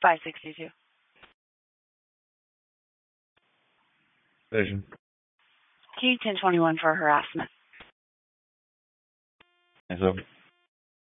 562. Vision. T 1021 for harassment. Yes, sir.